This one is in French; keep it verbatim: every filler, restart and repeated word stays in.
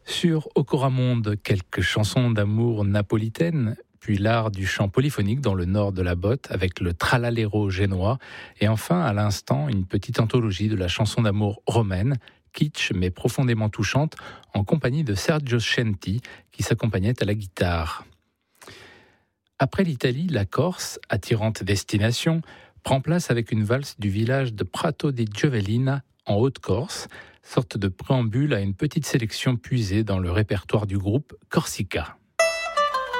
Sur Ocoramonde, quelques chansons d'amour napolitaines, puis l'art du chant polyphonique dans le nord de la botte avec le trallallero génois, et enfin, à l'instant, une petite anthologie de la chanson d'amour romaine, kitsch mais profondément touchante, en compagnie de Sergio Scenti, qui s'accompagnait à la guitare. Après l'Italie, la Corse, attirante destination, prend place avec une valse du village de Prato di Giovellina, en Haute-Corse, sorte de préambule à une petite sélection puisée dans le répertoire du groupe Corsica.